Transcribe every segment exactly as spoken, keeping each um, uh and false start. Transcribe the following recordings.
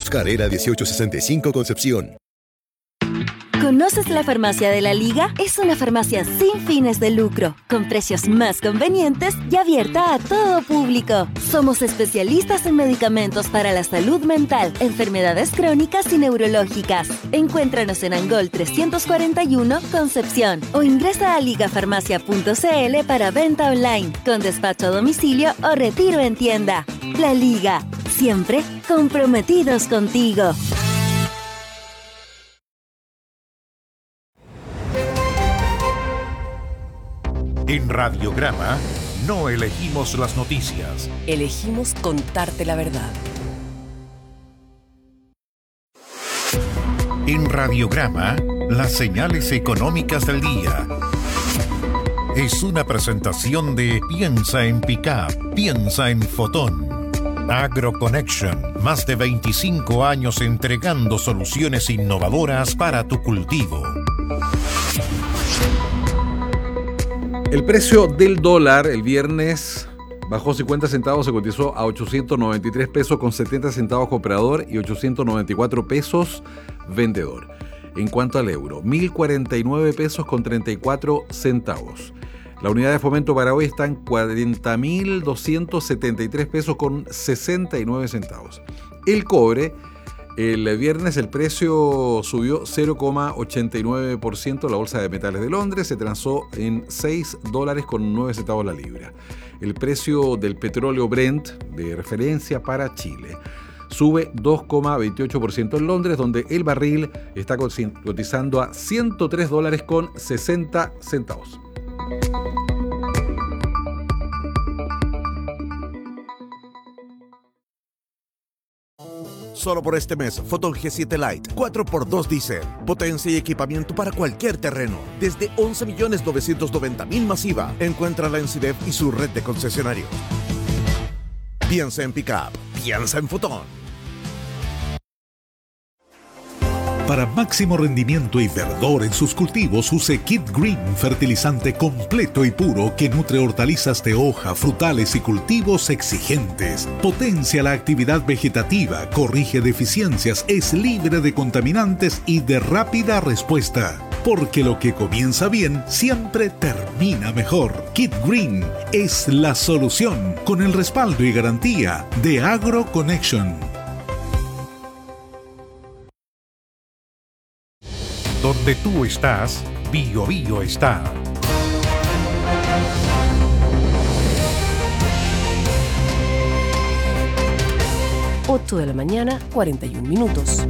Carrera dieciocho sesenta y cinco, Concepción. ¿Conoces la Farmacia de la Liga? Es una farmacia sin fines de lucro, con precios más convenientes y abierta a todo público. Somos especialistas en medicamentos para la salud mental, enfermedades crónicas y neurológicas. Encuéntranos en Angol trescientos cuarenta y uno, Concepción, o ingresa a ligafarmacia punto c l para venta online, con despacho a domicilio o retiro en tienda. La Liga, siempre comprometidos contigo. En Radiograma no elegimos las noticias. Elegimos contarte la verdad. En Radiograma, las señales económicas del día. Es una presentación de Piensa en Pickup, piensa en Fotón. AgroConnection, más de veinticinco años entregando soluciones innovadoras para tu cultivo. El precio del dólar el viernes bajó cincuenta centavos, se cotizó a ochocientos noventa y tres pesos con setenta centavos comprador y ochocientos noventa y cuatro pesos vendedor. En cuanto al euro, mil cuarenta y nueve pesos con treinta y cuatro centavos. La unidad de fomento para hoy está en cuarenta mil doscientos setenta y tres pesos con sesenta y nueve centavos. El cobre, el viernes el precio subió cero coma ochenta y nueve por ciento. La bolsa de metales de Londres se transó en seis dólares con nueve centavos la libra. El precio del petróleo Brent de referencia para Chile sube dos coma veintiocho por ciento en Londres, donde el barril está cotizando a ciento tres dólares con sesenta centavos. Solo por este mes, Fotón G siete Lite cuatro por dos diésel. Potencia y equipamiento para cualquier terreno. Desde once millones novecientos noventa mil masiva. Encuéntrala en CIDEP y su red de concesionarios. Piensa en Pickup. Piensa en Fotón. Para máximo rendimiento y verdor en sus cultivos, use Kid Green, fertilizante completo y puro que nutre hortalizas de hoja, frutales y cultivos exigentes. Potencia la actividad vegetativa, corrige deficiencias, es libre de contaminantes y de rápida respuesta. Porque lo que comienza bien siempre termina mejor. Kid Green es la solución, con el respaldo y garantía de AgroConnection. Donde tú estás, Bio Bio está. ocho de la mañana, cuarenta y un minutos.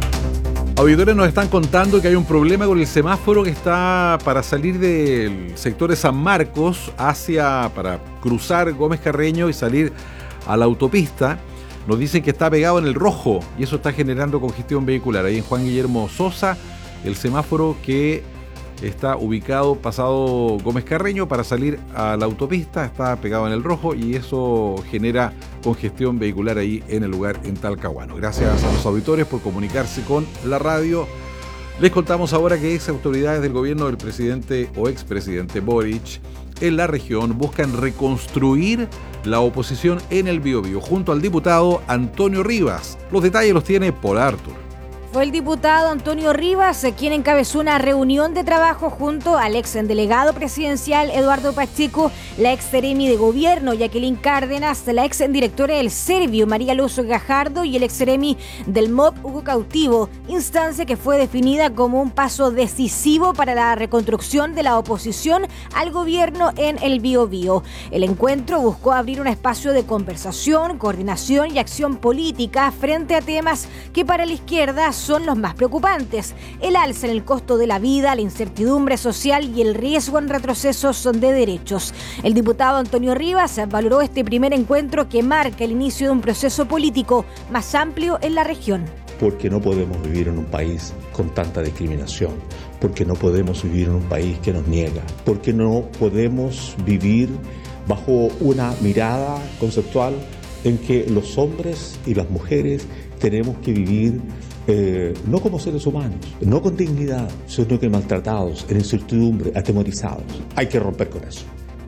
Auditores nos están contando que hay un problema con el semáforo que está para salir del sector de San Marcos hacia, para cruzar Gómez Carreño y salir a la autopista. Nos dicen que está pegado en el rojo y eso está generando congestión vehicular. Ahí en Juan Guillermo Sosa, el semáforo que está ubicado pasado Gómez Carreño para salir a la autopista está pegado en el rojo y eso genera congestión vehicular ahí en el lugar en Talcahuano. Gracias a los auditores por comunicarse con la radio. Les contamos ahora que ex autoridades del gobierno del presidente o expresidente Boric en la región buscan reconstruir la oposición en el Biobío junto al diputado Antonio Rivas. Los detalles los tiene Paul Arthur. Fue el diputado Antonio Rivas quien encabezó una reunión de trabajo junto al ex delegado presidencial Eduardo Pacheco, la ex seremi de gobierno Jacqueline Cárdenas, la ex directora del Servio María Luz Gajardo y el ex seremi del M O P Hugo Cautivo, instancia que fue definida como un paso decisivo para la reconstrucción de la oposición al gobierno en el Biobío. El encuentro buscó abrir un espacio de conversación, coordinación y acción política frente a temas que para la izquierda son los más preocupantes: el alza en el costo de la vida, la incertidumbre social y el riesgo en retrocesos de derechos. El diputado Antonio Rivas valoró este primer encuentro que marca el inicio de un proceso político más amplio en la región. Porque no podemos vivir en un país con tanta discriminación, porque no podemos vivir en un país que nos niega, porque no podemos vivir bajo una mirada conceptual en que los hombres y las mujeres tenemos que vivir Eh, no como seres humanos, no con dignidad, sino que maltratados, en incertidumbre, atemorizados. Hay que romper con eso.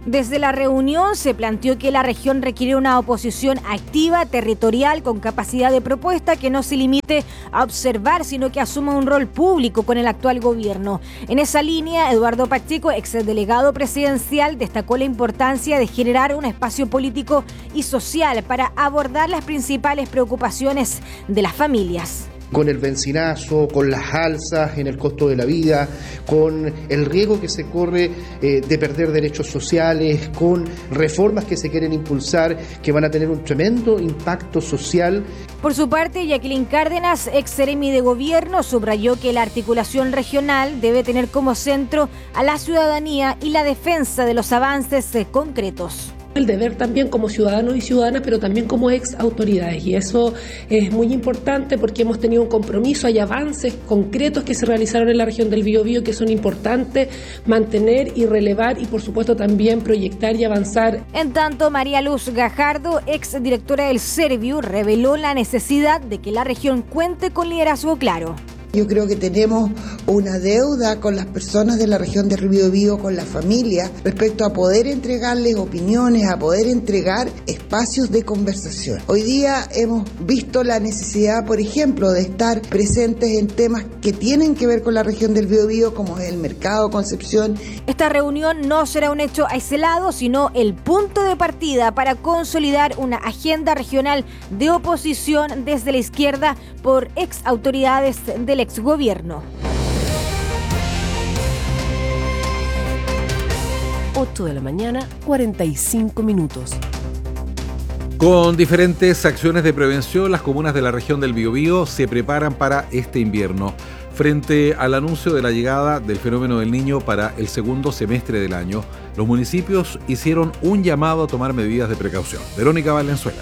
Desde la reunión se planteó que la región requiere una oposición activa, territorial, con capacidad de propuesta que no se limite a observar, sino que asuma un rol público con el actual gobierno. En esa línea, Eduardo Pacheco, exdelegado presidencial, destacó la importancia de generar un espacio político y social para abordar las principales preocupaciones de las familias. Con el bencinazo, con las alzas en el costo de la vida, con el riesgo que se corre eh, de perder derechos sociales, con reformas que se quieren impulsar que van a tener un tremendo impacto social. Por su parte, Jacqueline Cárdenas, ex seremi de gobierno, subrayó que la articulación regional debe tener como centro a la ciudadanía y la defensa de los avances eh, concretos. El deber también como ciudadanos y ciudadanas, pero también como ex autoridades, y eso es muy importante porque hemos tenido un compromiso, hay avances concretos que se realizaron en la región del Biobío que son importantes mantener y relevar y por supuesto también proyectar y avanzar. En tanto, María Luz Gajardo, ex directora del Serviu, reveló la necesidad de que la región cuente con liderazgo claro. Yo creo que tenemos una deuda con las personas de la región del Biobío, con las familias, respecto a poder entregarles opiniones, a poder entregar espacios de conversación. Hoy día hemos visto la necesidad, por ejemplo, de estar presentes en temas que tienen que ver con la región del Biobío, como es el mercado Concepción. Esta reunión no será un hecho aislado, sino el punto de partida para consolidar una agenda regional de oposición desde la izquierda por ex autoridades del exgobierno. ocho de la mañana, cuarenta y cinco minutos. Con diferentes acciones de prevención, las comunas de la región del Biobío se preparan para este invierno. Frente al anuncio de la llegada del fenómeno del Niño para el segundo semestre del año, los municipios hicieron un llamado a tomar medidas de precaución. Verónica Valenzuela.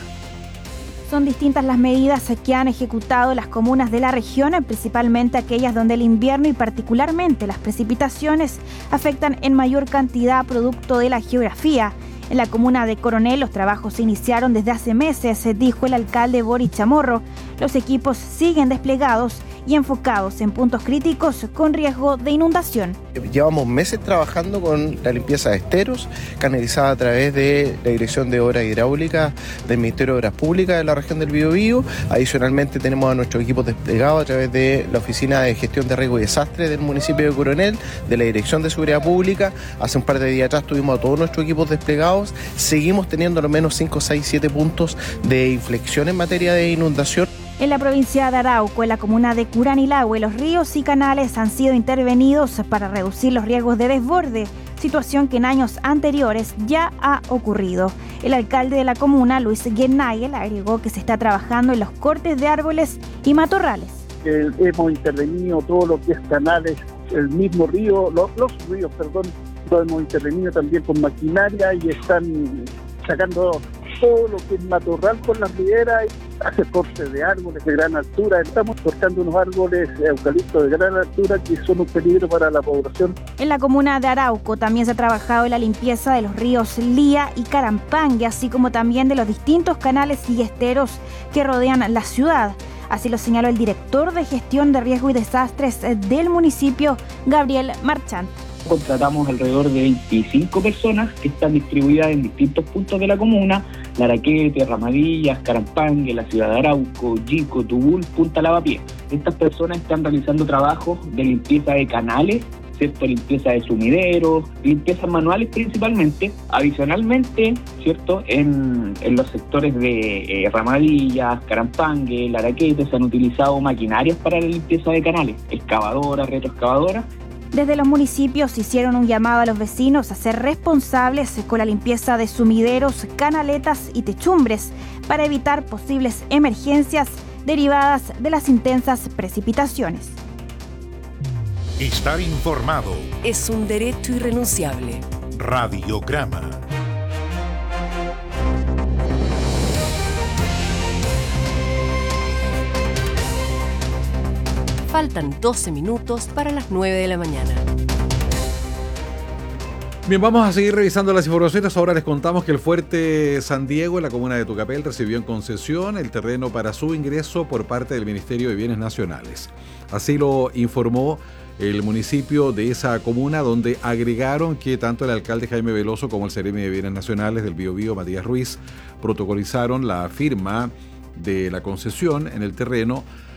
Son distintas las medidas que han ejecutado las comunas de la región, principalmente aquellas donde el invierno y particularmente las precipitaciones afectan en mayor cantidad producto de la geografía. En la comuna de Coronel los trabajos se iniciaron desde hace meses, dijo el alcalde Boris Chamorro. Los equipos siguen desplegados y enfocados en puntos críticos con riesgo de inundación. Llevamos meses trabajando con la limpieza de esteros, canalizada a través de la Dirección de Obras Hidráulicas del Ministerio de Obras Públicas de la región del Biobío. Adicionalmente tenemos a nuestros equipos desplegados a través de la Oficina de Gestión de Riesgo y Desastre del municipio de Coronel, de la Dirección de Seguridad Pública. Hace un par de días atrás tuvimos a todos nuestros equipos desplegados. Seguimos teniendo al menos cinco, seis, siete puntos de inflexión en materia de inundación. En la provincia de Arauco, en la comuna de Curanilahue, los ríos y canales han sido intervenidos para reducir los riesgos de desborde, situación que en años anteriores ya ha ocurrido. El alcalde de la comuna, Luis Guernagel, agregó que se está trabajando en los cortes de árboles y matorrales. Eh, hemos intervenido todo lo que es canales, el mismo río, los, los ríos, perdón, lo hemos intervenido también con maquinaria y están sacando todo lo que es matorral con las riberas, hace cortes de árboles de gran altura. Estamos cortando unos árboles eucaliptos de gran altura que son un peligro para la población. En la comuna de Arauco también se ha trabajado en la limpieza de los ríos Lía y Carampangue, así como también de los distintos canales y esteros que rodean la ciudad. Así lo señaló el director de Gestión de Riesgo y Desastres del municipio, Gabriel Marchant. Contratamos alrededor de veinticinco personas que están distribuidas en distintos puntos de la comuna: Laraquete, Ramadillas, Carampangue, la ciudad de Arauco, Yico, Tubul, Punta Lavapié. Estas personas están realizando trabajos de limpieza de canales, ¿cierto? Limpieza de sumideros, limpiezas manuales principalmente. Adicionalmente, ¿cierto? En, en los sectores de eh, Ramadillas, Carampangue, Laraquete se han utilizado maquinarias para la limpieza de canales, excavadoras, retroexcavadoras. Desde los municipios hicieron un llamado a los vecinos a ser responsables con la limpieza de sumideros, canaletas y techumbres para evitar posibles emergencias derivadas de las intensas precipitaciones. Estar informado es un derecho irrenunciable. Radiograma. Faltan doce minutos para las nueve de la mañana. Bien, vamos a seguir revisando las informaciones. Ahora les contamos que el Fuerte San Diego, en la comuna de Tucapel, recibió en concesión el terreno para su ingreso por parte del Ministerio de Bienes Nacionales. Así lo informó el municipio de esa comuna, donde agregaron que tanto el alcalde Jaime Veloso como el Seremi de Bienes Nacionales del Biobío, Matías Ruiz, protocolizaron la firma de la concesión en el terreno